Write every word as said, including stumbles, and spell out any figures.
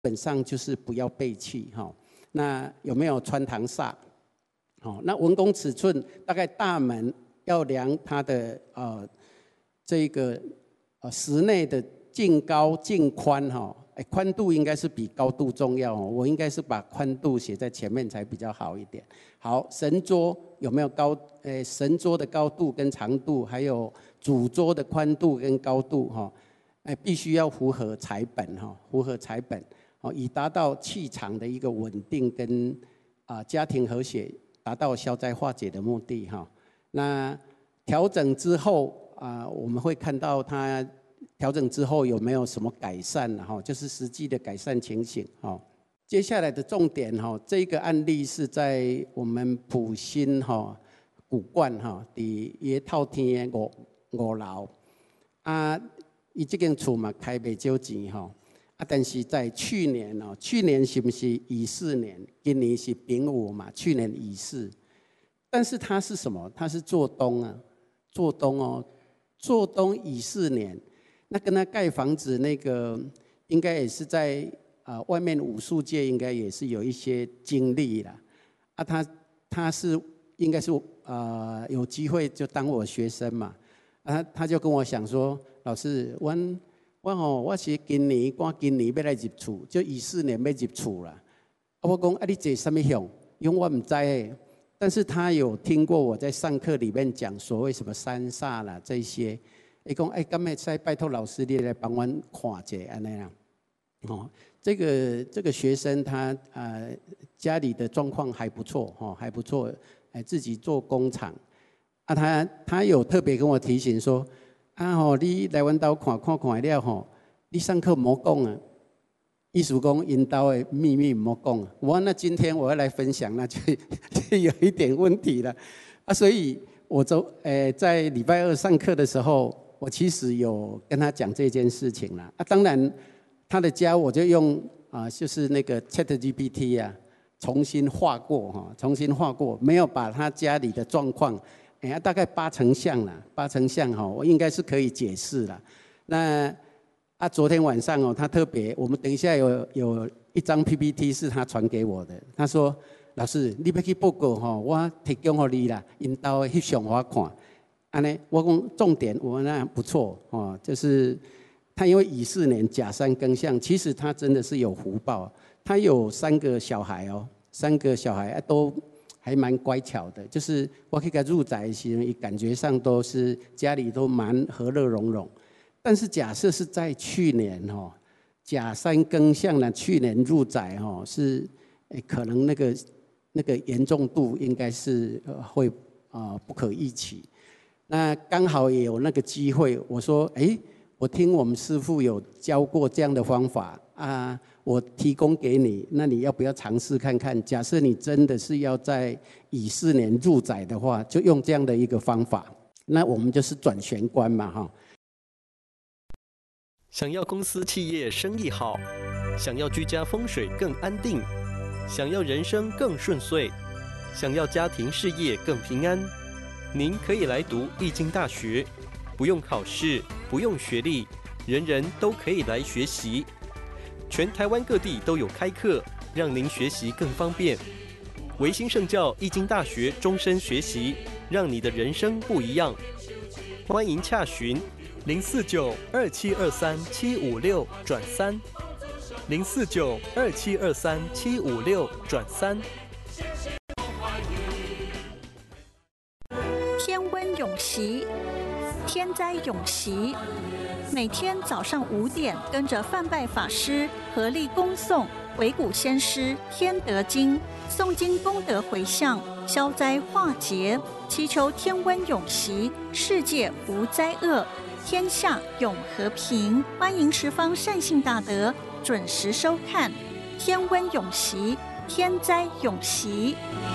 本上就是不要背气哈。那有没有穿堂煞？好，那文公尺寸大概大门要量它的呃这个呃室内的净高净宽哈。哎，宽度应该是比高度重要哦。我应该是把宽度写在前面才比较好一点。好，神桌有没有高？诶，神桌的高度跟长度，还有主桌的宽度跟高度哈，哎，必须要符合材本哈，符合材本哦，以达到气场的一个稳定跟啊家庭和谐，达到消灾化解的目的哈。那调整之后啊，我们会看到它。调整之后有没有什么改善哈？就是实际的改善情形哈。接下来的重点哈，这个案例是在我们埔心哈古观哈，伫野套天的五五楼啊，伊这间厝嘛开袂少钱哈啊，但是在去年哦，去年是不是乙巳年？今年是丙午嘛，去年乙巳，但是它是什么？它是做冬啊，做冬哦，做冬乙巳年。那跟他盖房子那个，应该也是在啊、呃、外面武术界应该也是有一些经历啦。啊，他他是应该是啊、呃、有机会就当我学生嘛。啊，他就跟我讲说，老师，我我吼我是今年赶今年要来入厝，就乙巳年要入厝啦。啊，我讲啊，你坐什么向？因为我唔知诶。但是他有听过我在上课里面讲所谓什么三煞啦这些。伊讲哎，敢会使拜托老师你来帮我看一下安尼啦。哦，这个这个学生他呃家里的状况还不错哈、哦，还不错，哎自己做工厂。啊他他有特别跟我提醒说，啊吼、哦、你来阮兜看看看了吼，你上课莫讲啊，意思讲因兜的秘密莫讲啊。我那今天我要来分享，那就就有一点问题了啊，所以我周诶在礼拜二上课的时候。我其实有跟他讲这件事情啦，啊，当然他的家我就用啊，就是那个 ChatGPT 啊，重新画过哈，重新画过，没有把他家里的状况，哎呀，大概八成像啦，八成像哈，我应该是可以解释啦。那啊，昨天晚上哦，他特别，我们等一下有有一张 P P T 是他传给我的，他说老师，你要去报告哈，我提供给你啦，引导翕相我看。安尼，我讲重点，我那不错哦，就是他因为乙巳年甲山庚向，其实他真的是有福报。他有三个小孩哦，三个小孩都还蛮乖巧的，就是我去给他入宅时，感觉上都是家里都蛮和乐融融。但是假设是在去年哦，甲山庚向呢，去年入宅哦，是可能那个那个严重度应该是会啊、呃、不可预期。那刚好也有那个机会，我说，哎，我听我们师父有教过这样的方法啊，我提供给你，那你要不要尝试看看？假设你真的是要在乙巳年入宅的话，就用这样的一个方法，那我们就是转玄关嘛，哈。 想要公司企业生意好，想要居家风水更安定，想要人生更顺遂，想要家庭事业更平安。您可以来读易经大学，不用考试，不用学历，人人都可以来学习。全台湾各地都有开课，让您学习更方便。维新圣教易经大学终身学习，让你的人生不一样。欢迎洽询零四九二七二三七五六转三，零四九二七二三七五六转三。 天温永习，天灾永习。每天早上五点，跟着范拜法师合力恭诵维古先师天德经，诵经功德回向，消灾化解，祈求天温永习，世界无灾厄，天下永和平。欢迎十方善信大德准时收看天温永习，天灾永习。